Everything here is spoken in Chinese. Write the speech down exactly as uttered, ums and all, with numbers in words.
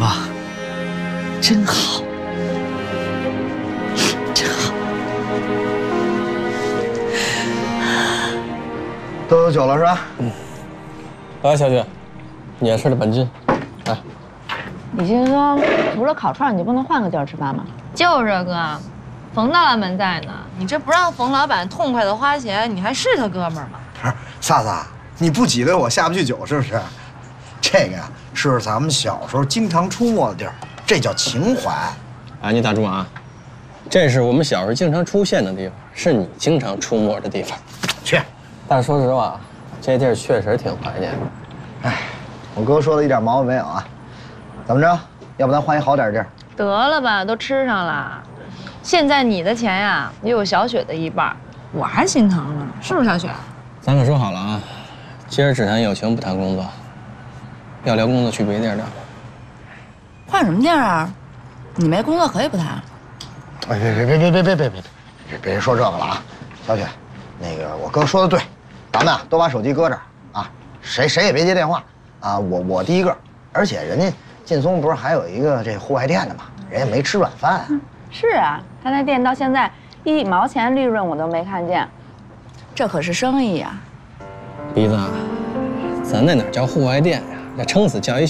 哇，真好，真好。 都有酒了是吧？ 嗯。来，小雪，你也吃的本劲。来。 李金哥，除了烤串，你就不能换个地儿吃饭吗？ 就是哥，冯大老板在呢，你这不让冯老板痛快的花钱，你还是他哥们儿吗？ 不是，萨萨，你不挤兑我下不去酒是不是？这个呀，是咱们小时候经常出没的地儿，这叫情怀。 哎，你打住啊！这是我们小时候经常出现的地方，是你经常出没的地方。 去。 但是说实话，这地儿确实挺怀念的。 哎，我哥说的一点毛病没有啊。怎么着？要不咱换一好点地儿？ 得了吧，都吃上了。现在你的钱呀，也有小雪的一半，我还心疼呢，是不是小雪？ 咱可说好了啊，今儿只谈友情，不谈工作。要聊工作，去别地儿聊。 换什么地儿啊？你没工作可以不谈。 哎，别别别别别别别别别别说这个了啊！小雪，那个我哥说的对，咱们啊都把手机搁这儿啊，谁谁也别接电话啊！我我第一个，而且人家劲松不是还有一个这户外店的吗？人家没吃软饭啊。 嗯、是啊，他那店到现在一毛钱利润我都没看见，这可是生意呀。 鼻子，咱那哪叫户外店呀？那撑死叫一